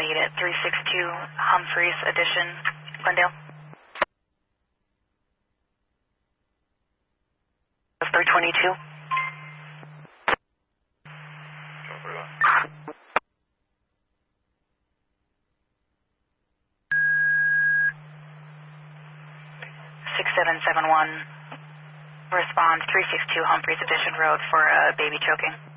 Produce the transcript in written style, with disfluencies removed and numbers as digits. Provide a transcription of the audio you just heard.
aid at 362 Humphreys Addition, Glendale. 322. Respond 362 Humphreys Addition Road for a baby choking.